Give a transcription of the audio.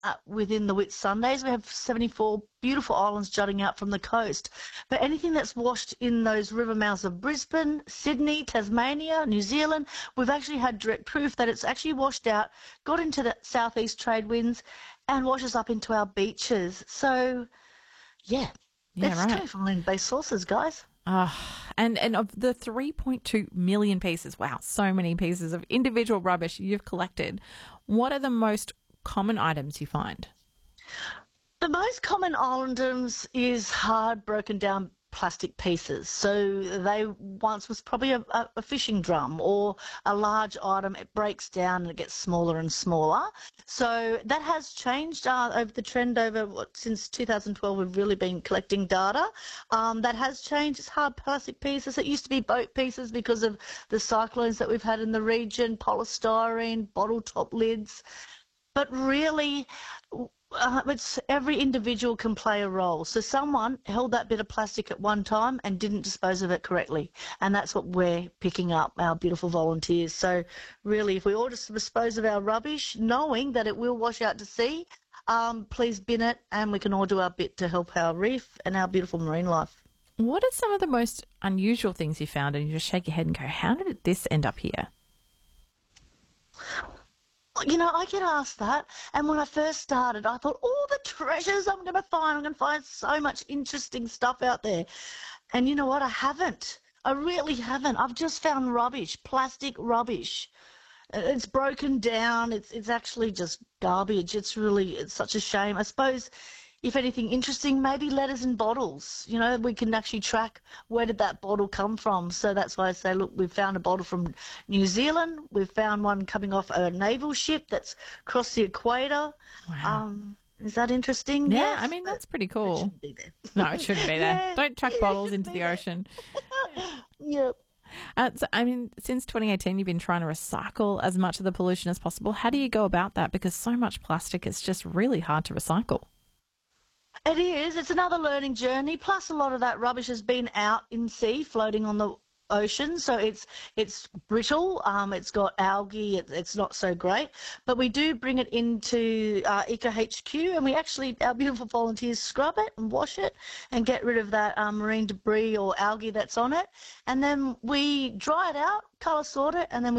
within the Whitsundays. We have 74 beautiful islands jutting out from the coast. But anything that's washed in those river mouths of Brisbane, Sydney, Tasmania, New Zealand, we've actually had direct proof that it's actually washed out, got into the southeast trade winds and washes up into our beaches. So, yeah, Yeah, it's right. coming from land-based sources, guys. And of the 3.2 million pieces, wow, so many pieces of individual rubbish you've collected, what are the most common items you find? The most common items is hard, broken down plastic pieces. So they once was probably a fishing drum or a large item. It breaks down and it gets smaller and smaller. So that has changed over the trend since 2012. We've really been collecting data. That has changed. It's hard plastic pieces. It used to be boat pieces because of the cyclones that we've had in the region, polystyrene, bottle top lids. But really, it's every individual can play a role. So someone held that bit of plastic at one time and didn't dispose of it correctly, and that's what we're picking up, our beautiful volunteers. So really, if we all just dispose of our rubbish, knowing that it will wash out to sea, please bin it, and we can all do our bit to help our reef and our beautiful marine life. What are some of the most unusual things you found? And you just shake your head and go, how did this end up here? You know, I get asked that, and when I first started, I thought, all the treasures I'm going to find so much interesting stuff out there. And you know what? I haven't. I really haven't. I've just found rubbish, plastic rubbish. It's broken down. It's actually just garbage. It's such a shame. I suppose if anything interesting, maybe letters in bottles. You know, we can actually track where did that bottle come from. So that's why I say, look, we've found a bottle from New Zealand. We've found one coming off a naval ship that's crossed the equator. Wow. Is that interesting? Yeah, Yes, I mean, that's pretty but it cool. shouldn't be there. No, it shouldn't be there. Yeah, Don't chuck yeah, it bottles shouldn't into be the there. ocean. Yep. So, I mean, since 2018, you've been trying to recycle as much of the pollution as possible. How do you go about that? Because so much plastic is just really hard to recycle. It is. It's another learning journey. Plus, a lot of that rubbish has been out in sea, floating on the ocean, so it's brittle. It's got algae. It's not so great. But we do bring it into Eco HQ, and our beautiful volunteers scrub it and wash it and get rid of that marine debris or algae that's on it, and then we dry it out, colour sort it, and then we